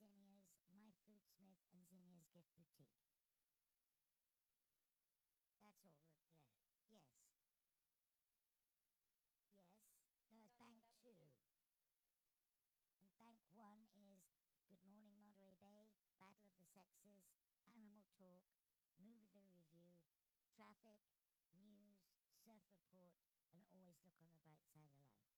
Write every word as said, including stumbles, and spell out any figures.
Zinnia's, My Foodsmith, and Zinnia's Gift Boutique. That's all. That, yeah. Yes. Yes. No, it's No, no, Bank that was Two. two. And Bank One is Good Morning Monterey Bay, Battle of the Sexes, Animal Talk, Movie the Review, Traffic, News, Surf Report, and Always Look on the Bright Side of Life.